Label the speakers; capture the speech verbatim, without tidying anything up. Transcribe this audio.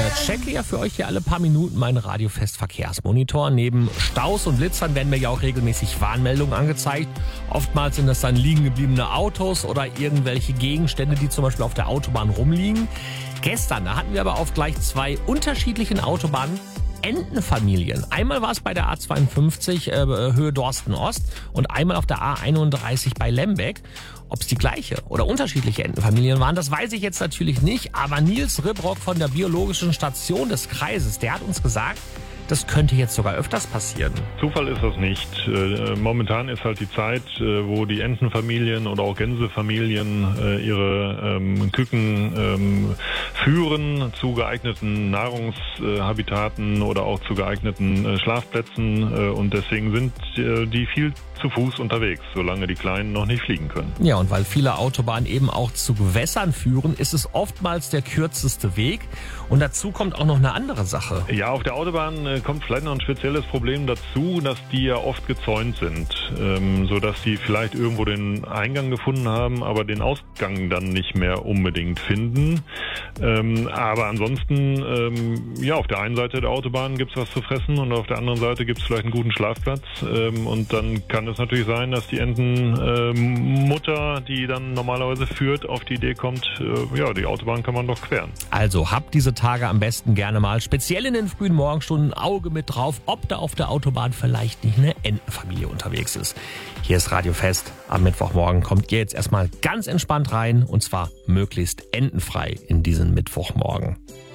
Speaker 1: checke ja für euch hier alle paar Minuten meinen Radiofest-Verkehrsmonitor. Neben Staus und Blitzern werden mir ja auch regelmäßig Warnmeldungen angezeigt. Oftmals sind das dann liegen gebliebene Autos oder irgendwelche Gegenstände, die zum Beispiel auf der Autobahn rumliegen. Gestern, da hatten wir aber auf gleich zwei unterschiedlichen Autobahnen Entenfamilien. Einmal war es bei der A zweiundfünfzig äh, Höhe Dorsten Ost und einmal auf der A einunddreißig bei Lembeck. Ob es die gleiche oder unterschiedliche Entenfamilien waren, das weiß ich jetzt natürlich nicht. Aber Nils Ribrock von der Biologischen Station des Kreises, der hat uns gesagt, das könnte jetzt sogar öfters passieren.
Speaker 2: Zufall ist das nicht. Momentan ist halt die Zeit, wo die Entenfamilien oder auch Gänsefamilien ihre Küken führen zu geeigneten Nahrungshabitaten oder auch zu geeigneten Schlafplätzen. Und deswegen sind die viel zu Fuß unterwegs, solange die Kleinen noch nicht fliegen können.
Speaker 1: Ja, und weil viele Autobahnen eben auch zu Gewässern führen, ist es oftmals der kürzeste Weg. Und dazu kommt auch noch eine andere Sache.
Speaker 2: Ja, auf der Autobahn äh, kommt vielleicht noch ein spezielles Problem dazu, dass die ja oft gezäunt sind, ähm, sodass die vielleicht irgendwo den Eingang gefunden haben, aber den Ausgang dann nicht mehr unbedingt finden. Ähm, aber ansonsten, ähm, ja, auf der einen Seite der Autobahn gibt's was zu fressen und auf der anderen Seite gibt's vielleicht einen guten Schlafplatz. Ähm, und dann kann es natürlich sein, dass die Entenmutter, äh, die dann normalerweise führt, auf die Idee kommt, äh, ja, die Autobahn kann man doch queren.
Speaker 1: Also habt diese Tage am besten gerne mal, speziell in den frühen Morgenstunden, Auge mit drauf, ob da auf der Autobahn vielleicht nicht eine Entenfamilie unterwegs ist. Hier ist Radio Fest. Am Mittwochmorgen kommt ihr jetzt erstmal ganz entspannt rein und zwar möglichst entenfrei in diesen Mittwochmorgen.